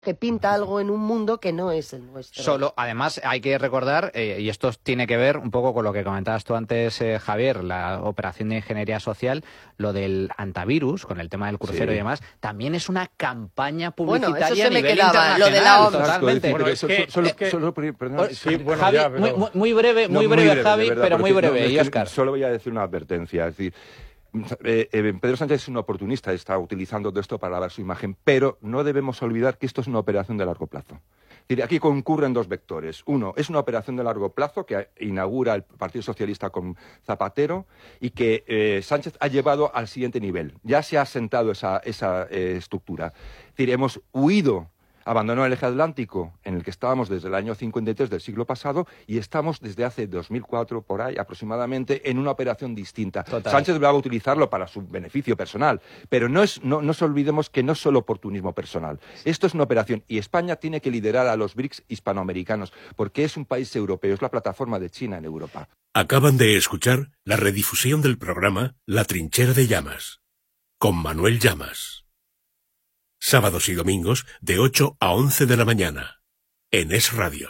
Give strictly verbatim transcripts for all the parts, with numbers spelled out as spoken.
que pinta algo en un mundo que no es el nuestro. Solo, además, hay que recordar, eh, y esto tiene que ver un poco con lo que comentabas tú antes, eh, Javier, la operación de ingeniería social, lo del antivirus, con el tema del crucero Sí. y demás, también es una campaña Bueno, publicitaria eso se a me nivel quedaba, lo de la internacional, O M S. totalmente. Bueno, es que, solo, es que- solo- perdón, Sí, bueno, Javi, ya, muy, pero- muy- muy breve, No, muy breve, Javi, de verdad, pero muy porque- breve. no, es y que Óscar. Solo voy a decir una advertencia, es decir, eh, eh, Pedro Sánchez es un oportunista, está utilizando todo esto para lavar su imagen, pero no debemos olvidar que esto es una operación de largo plazo. Es decir, aquí concurren dos vectores. Uno, es una operación de largo plazo que inaugura el Partido Socialista con Zapatero y que eh, Sánchez ha llevado al siguiente nivel. Ya se ha asentado esa, esa eh, estructura. Es decir, hemos huido, abandonó el eje atlántico en el que estábamos desde el año cincuenta y tres del siglo pasado y estamos desde hace dos mil cuatro, por ahí aproximadamente, en una operación distinta. Total. Sánchez va a utilizarlo para su beneficio personal, pero no, es, no nos olvidemos que no es solo oportunismo personal. Esto es una operación y España tiene que liderar a los B R I C S hispanoamericanos porque es un país europeo, es la plataforma de China en Europa. Acaban de escuchar la redifusión del programa La Trinchera de Llamas, con Manuel Llamas. Sábados y domingos de ocho a once de la mañana, en Es Radio.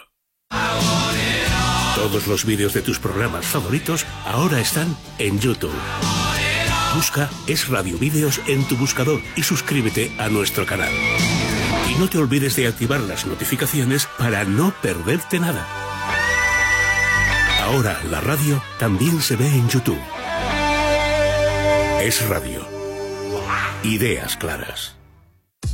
Todos los vídeos de tus programas favoritos ahora están en YouTube. Busca Es Radio Vídeos en tu buscador y suscríbete a nuestro canal. Y no te olvides de activar las notificaciones para no perderte nada. Ahora la radio también se ve en YouTube. Es Radio. Ideas claras.